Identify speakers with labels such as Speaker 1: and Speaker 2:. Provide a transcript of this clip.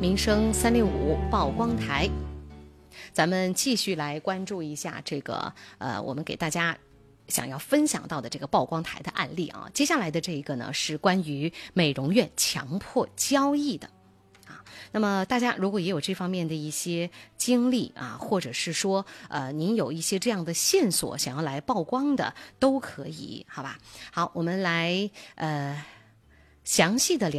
Speaker 1: 民生365曝光台，咱们继续来关注一下这个我们给大家想要分享到的这个曝光台的案例啊。接下来的这一个呢是关于美容院强迫交易的啊。那么大家如果也有这方面的一些经历啊，或者是说您有一些这样的线索想要来曝光的，都可以，好吧？好，我们来详细的